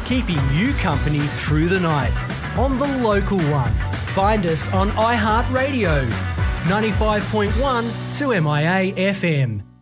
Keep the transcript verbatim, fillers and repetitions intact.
keeping you company through the night on the local one. Find us on iHeartRadio, ninety-five point one to M I A F M.